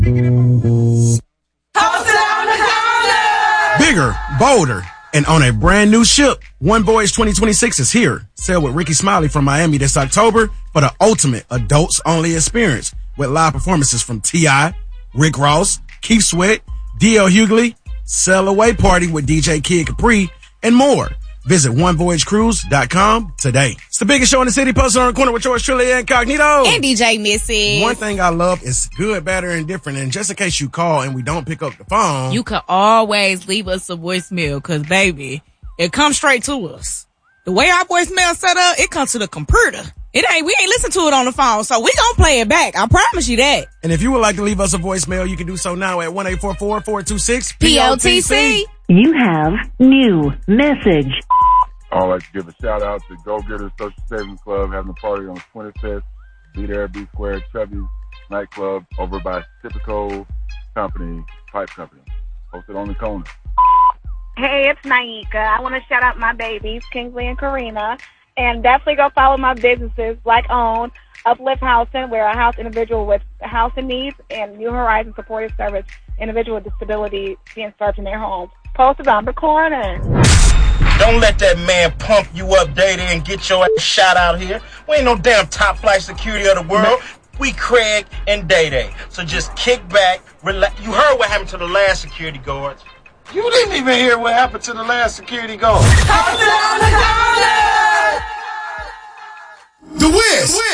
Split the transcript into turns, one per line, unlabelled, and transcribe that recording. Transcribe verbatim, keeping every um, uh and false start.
Bigger, bolder, and on a brand new ship, One Voyage twenty twenty-six is here. Sail with Ricky Smiley from Miami this October for the ultimate adults-only experience with live performances from T I, Rick Ross, Keith Sweat, D L Hughley, Sail Away Party with D J Kid Capri, and more. Visit one voyage cruise dot com today. It's the biggest show in the city, posted on the corner with yours truly, Incognito.
And D J Missy.
One thing I love is good, better, and different. And just in case you call and we don't pick up the phone,
you can always leave us a voicemail because, baby, it comes straight to us. The way our voicemail set up, it comes to the computer. It ain't, we ain't listen to it on the phone, so we gonna play it back. I promise you that.
And if you would like to leave us a voicemail, you can do so now at one eight four four, four two six,
P O T C.
You have new message.
I'd like to give a shout out to Go Getters Social Savings Club having a party on the twenty-fifth. Be there, B Square, Chubby's nightclub over by Typical Company, Pipe Company. Posted on the corner.
Hey, it's Naika. I want to shout out my babies, Kingsley and Karina. And definitely go follow my businesses, Black Owned, Uplift Housing, we're a house individual with housing needs, and New Horizons Supportive Service, individual with disability being served in their homes. Posted on the corner.
Don't let that man pump you up, Day-Day, and get your ass shot out here. We ain't no damn top flight security of the world. We Craig and Day-Day. So just kick back, relax. You heard what happened to the last security guards.
You didn't even hear what happened to the last security guard.
The Wiz.